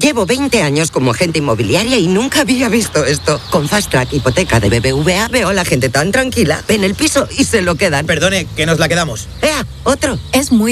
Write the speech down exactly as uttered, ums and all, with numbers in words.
Llevo veinte años como agente inmobiliaria y nunca había visto esto. Con Fast Track Hipoteca de B B V A veo a la gente tan tranquila. Ven el piso y se lo quedan. Perdone, que nos la quedamos. ¡Ea! ¡Otro! Es muy